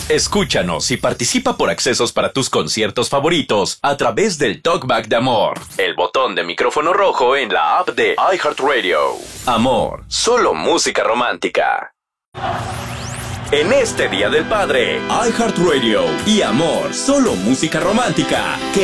Escúchanos y participa por accesos para tus conciertos favoritos a través del Talkback de Amor, el botón de micrófono rojo en la app de iHeartRadio. Amor, solo música romántica. En este Día del Padre, iHeartRadio y Amor, solo música romántica.